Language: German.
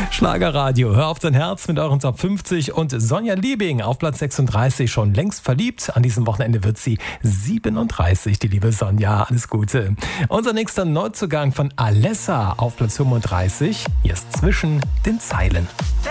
Schlagerradio, hör auf dein Herz mit euren Top 50 und Sonja Liebing auf Platz 36 schon längst verliebt. An diesem Wochenende wird sie 37, die liebe Sonja. Alles Gute. Unser nächster Neuzugang von Alessa auf Platz 35. Hier ist Zwischen den Zeilen.